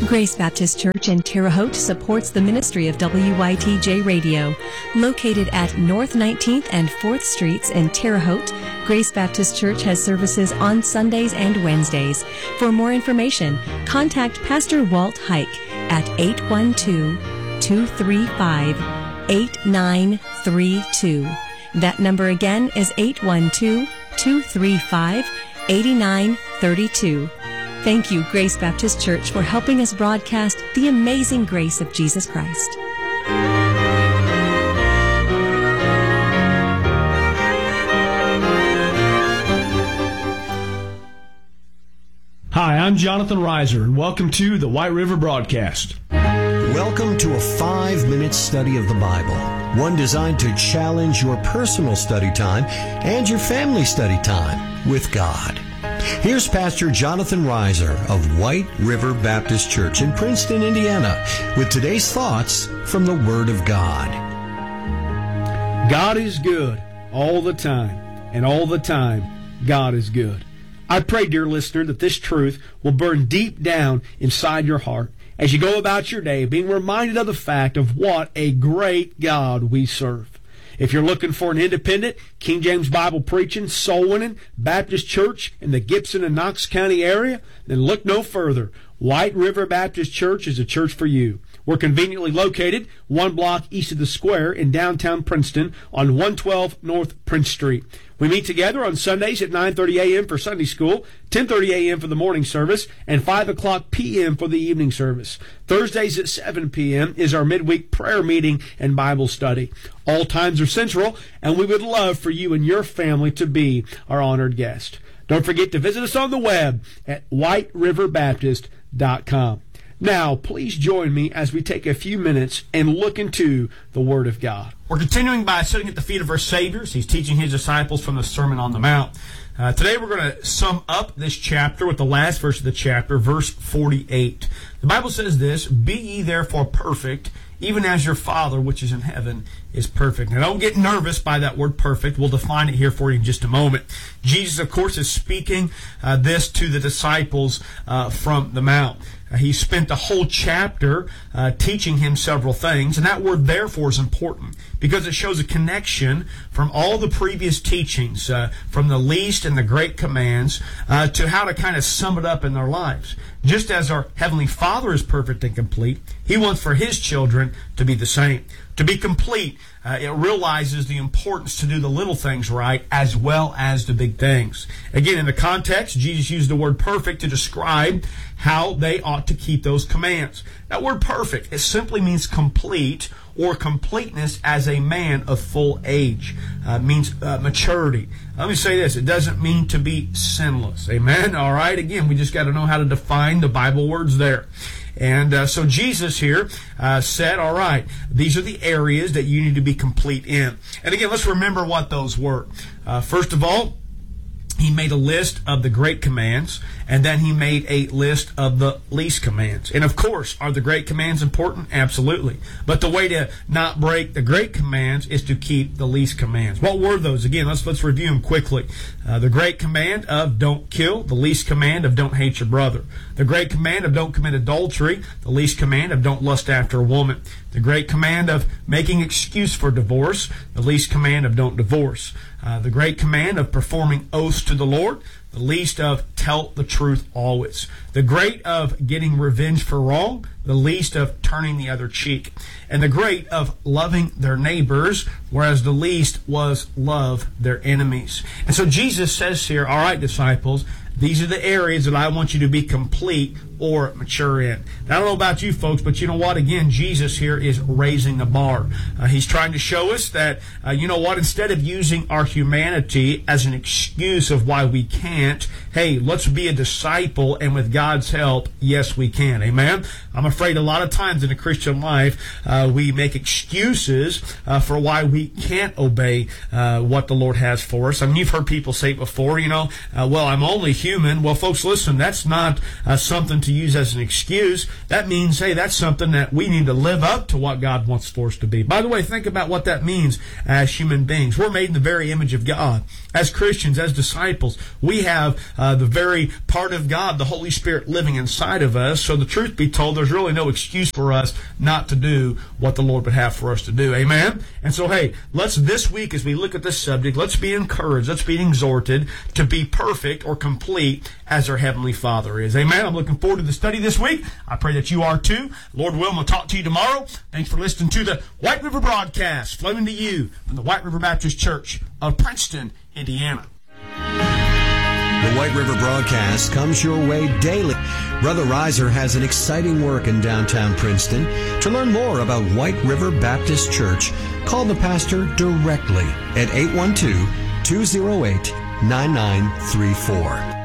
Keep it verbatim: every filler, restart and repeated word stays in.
Grace Baptist Church in Terre Haute supports the ministry of W Y T J Radio. Located at North nineteenth and fourth Streets in Terre Haute, Grace Baptist Church has services on Sundays and Wednesdays. For more information, contact Pastor Walt Hike at eight one two, two three five, eight nine three two. That number again is eight one two, two three five, eight nine three two. Thank you, Grace Baptist Church, for helping us broadcast the amazing grace of Jesus Christ. Hi, I'm Jonathan Reiser, and welcome to the White River Broadcast. Welcome to a five-minute study of the Bible, one designed to challenge your personal study time and your family study time with God. Here's Pastor Jonathan Reiser of White River Baptist Church in Princeton, Indiana, with today's thoughts from the Word of God. God is good all the time, and all the time, God is good. I pray, dear listener, that this truth will burn deep down inside your heart as you go about your day, being reminded of the fact of what a great God we serve. If you're looking for an independent, King James Bible preaching, soul-winning Baptist church in the Gibson and Knox County area, then look no further. White River Baptist Church is a church for you. We're conveniently located one block east of the square in downtown Princeton on one twelve North Prince Street. We meet together on Sundays at nine thirty a.m. for Sunday school, ten thirty a.m. for the morning service, and five o'clock p.m. for the evening service. Thursdays at seven p.m. is our midweek prayer meeting and Bible study. All times are central, and we would love for you and your family to be our honored guest. Don't forget to visit us on the web at white river baptist dot com. Now, please join me as we take a few minutes and look into the Word of God. We're continuing by sitting at the feet of our Savior. He's teaching His disciples from the Sermon on the Mount. Uh, today we're going to sum up this chapter with the last verse of the chapter, verse forty-eight. The Bible says this, "Be ye therefore perfect, even as your Father which is in heaven is perfect." Now, don't get nervous by that word perfect. We'll define it here for you in just a moment. Jesus, of course, is speaking uh, this to the disciples uh, from the Mount. Uh, he spent the whole chapter uh, teaching him several things, and that word therefore is important because it shows a connection from all the previous teachings, uh, from the least and the great commands, uh, to how to kind of sum it up in their lives. Just as our Heavenly Father is perfect and complete, He wants for His children to be the same. To be complete, uh, it realizes the importance to do the little things right as well as the big things. Again, in the context, Jesus used the word perfect to describe how they ought to keep those commands. That word perfect, it simply means complete or completeness as a man of full age. Uh, means uh, maturity. Let me say this, it doesn't mean to be sinless. Amen? All right? Again, we just got to know how to define the Bible words there. And uh, so Jesus here uh, said, all right, these are the areas that you need to be complete in. And again, let's remember what those were. Uh, first of all, He made a list of the great commands, and then He made a list of the least commands. And of course, are the great commands important? Absolutely. But the way to not break the great commands is to keep the least commands. What were those? Again, let's let's review them quickly. Uh, the great command of don't kill, the least command of don't hate your brother. The great command of don't commit adultery, the least command of don't lust after a woman. The great command of making excuse for divorce, the least command of don't divorce. Uh, the great command of performing oaths to the Lord, the least of tell the truth always. The great of getting revenge for wrong, the least of turning the other cheek. And the great of loving their neighbors, whereas the least was love their enemies. And so Jesus says here, all right, disciples, these are the areas that I want you to be complete or mature in. Now, I don't know about you folks, but you know what? Again, Jesus here is raising the bar. Uh, he's trying to show us that, uh, you know what? Instead of using our humanity as an excuse of why we can't, hey, let's be a disciple, and with God's help, yes, we can. Amen? I'm afraid a lot of times in the Christian life, uh, we make excuses uh, for why we can't obey uh, what the Lord has for us. I mean, you've heard people say before, you know, uh, well, I'm only human. human. Well, folks, listen, that's not uh, something to use as an excuse. That means, hey, that's something that we need to live up to what God wants for us to be. By the way, think about what that means as human beings. We're made in the very image of God. As Christians, as disciples, we have uh, the very part of God, the Holy Spirit, living inside of us. So the truth be told, there's really no excuse for us not to do what the Lord would have for us to do. Amen? And so, hey, let's this week, as we look at this subject, let's be encouraged, let's be exhorted to be perfect or complete as our Heavenly Father is. Amen? I'm looking forward to the study this week. I pray that you are too. Lord willing, we'll talk to you tomorrow. Thanks for listening to the White River Broadcast, flowing to you from the White River Baptist Church of Princeton, Indiana. The White River Broadcast comes your way daily. Brother Reiser has an exciting work in downtown Princeton. To learn more about White River Baptist Church, call the pastor directly at eight one two, two oh eight, nine nine three four.